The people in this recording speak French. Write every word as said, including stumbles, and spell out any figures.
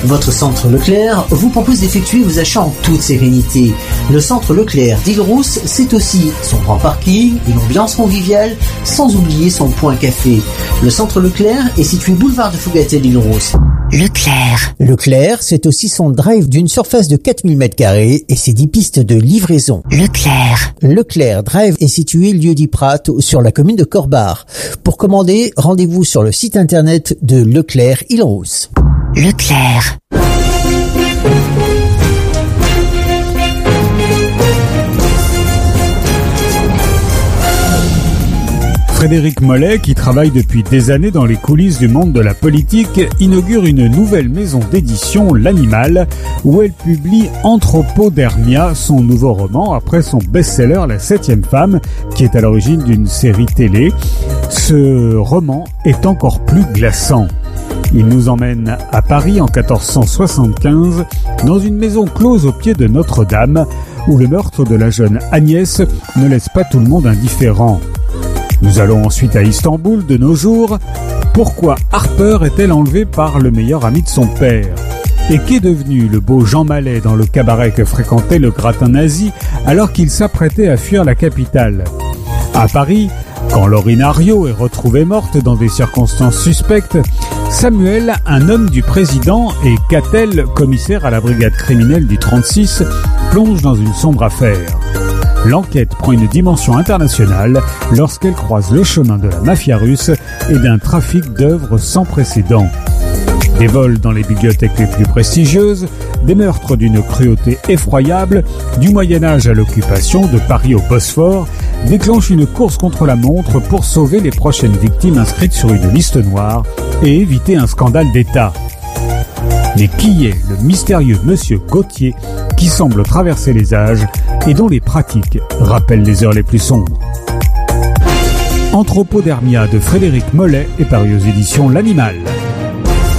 Votre centre Leclerc vous propose d'effectuer vos achats en toute sérénité. Le centre Leclerc d'Île-Rousse, c'est aussi son grand parking, une ambiance conviviale, sans oublier son point café. Le centre Leclerc est situé boulevard de Fougatel d'Île-Rousse. Leclerc. Leclerc, c'est aussi son drive d'une surface de quatre mille mètres carrés et ses dix pistes de livraison. Leclerc. Leclerc Drive est situé lieu-dit Prat sur la commune de Corbar. Pour commander, rendez-vous sur le site internet de Leclerc Île-Rousse. Leclerc. Frédéric Mollet, qui travaille depuis des années dans les coulisses du monde de la politique, inaugure une nouvelle maison d'édition, L'Animal, où elle publie Anthropodermia, son nouveau roman, après son best-seller La Septième Femme, qui est à l'origine d'une série télé. Ce roman est encore plus glaçant. Il nous emmène à Paris en quatorze cent soixante-quinze, dans une maison close au pied de Notre-Dame, où le meurtre de la jeune Agnès ne laisse pas tout le monde indifférent. Nous allons ensuite à Istanbul de nos jours. Pourquoi Harper est-elle enlevée par le meilleur ami de son père ? Et qu'est devenu le beau Jean Mallet dans le cabaret que fréquentait le gratin nazi alors qu'il s'apprêtait à fuir la capitale ? À Paris, quand Laurine Ariot est retrouvée morte dans des circonstances suspectes, Samuel, un homme du président, et Catel, commissaire à la brigade criminelle du trente-six, plonge dans une sombre affaire. L'enquête prend une dimension internationale lorsqu'elle croise le chemin de la mafia russe et d'un trafic d'œuvres sans précédent. Des vols dans les bibliothèques les plus prestigieuses, des meurtres d'une cruauté effroyable, du Moyen-Âge à l'occupation, de Paris au Bosphore, déclenchent une course contre la montre pour sauver les prochaines victimes inscrites sur une liste noire et éviter un scandale d'État. Mais qui est le mystérieux monsieur Gauthier qui semble traverser les âges et dont les pratiques rappellent les heures les plus sombres ? Anthropodermia de Frédéric Mollet est paru aux éditions L'Animal.